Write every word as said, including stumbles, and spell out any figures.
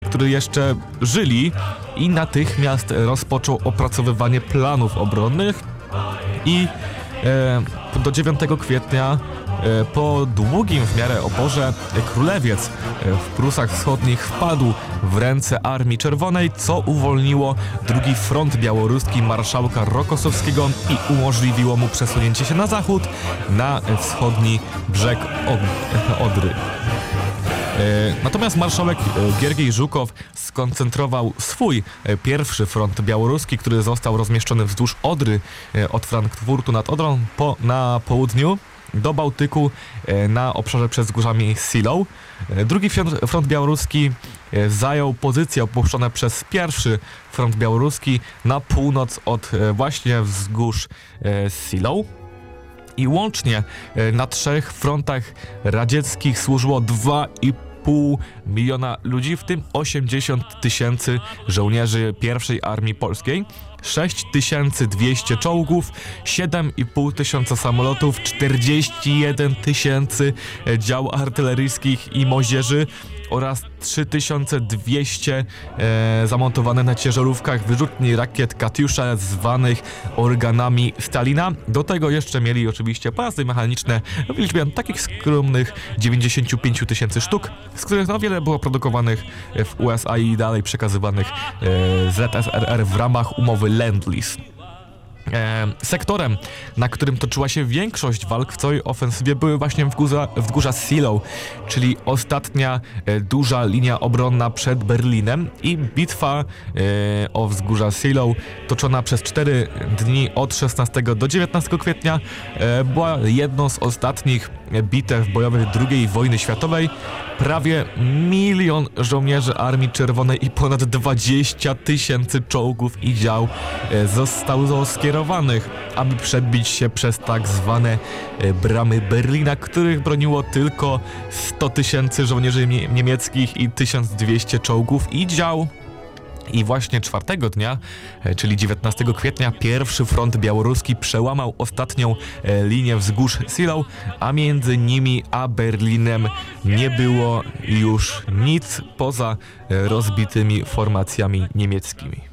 którzy jeszcze żyli i natychmiast rozpoczął opracowywanie planów obronnych i e, do dziewiątego kwietnia e, po długim w miarę oporze Królewiec e, w Prusach Wschodnich wpadł w ręce Armii Czerwonej, co uwolniło drugi front białoruski marszałka Rokosowskiego i umożliwiło mu przesunięcie się na zachód, na wschodni brzeg Odry. Natomiast marszałek Giergiej Żukow skoncentrował swój pierwszy front białoruski, który został rozmieszczony wzdłuż Odry od Frankfurtu nad Odrą po, na południu do Bałtyku na obszarze przed wzgórzami Silą. Drugi front, front białoruski zajął pozycje opuszczone przez pierwszy front białoruski na północ od właśnie wzgórz Silą. I łącznie na trzech frontach radzieckich służyło dwa i pół miliona ludzi, w tym osiemdziesiąt tysięcy żołnierzy pierwszej Armii Polskiej, sześć tysięcy dwieście czołgów, siedem i pół tysiąca samolotów, czterdzieści jeden tysięcy dział artyleryjskich i moździerzy oraz trzy tysiące dwieście e, zamontowane na ciężarówkach wyrzutni rakiet Katiusza zwanych organami Stalina. Do tego jeszcze mieli oczywiście pojazdy mechaniczne w liczbie takich skromnych dziewięćdziesiąt pięć tysięcy sztuk, z których no wiele było produkowanych w U S A i dalej przekazywanych e, Z S R R w ramach umowy Lend-Lease. E, sektorem, na którym toczyła się większość walk w całej ofensywie, były właśnie wzgórza, wzgórza Silą, czyli ostatnia e, duża linia obronna przed Berlinem i bitwa e, o wzgórza Silą toczona przez cztery dni od szesnastego do dziewiętnastego kwietnia e, była jedną z ostatnich bitew bojowych drugiej wojny światowej. Prawie milion żołnierzy Armii Czerwonej i ponad dwadzieścia tysięcy czołgów i dział zostało skierowanych, aby przebić się przez tak zwane bramy Berlina, których broniło tylko sto tysięcy żołnierzy niemieckich i tysiąc dwieście czołgów i dział. I właśnie czwartego dnia, czyli dziewiętnastego kwietnia, pierwszy front białoruski przełamał ostatnią linię wzgórz Silą, a między nimi a Berlinem nie było już nic poza rozbitymi formacjami niemieckimi.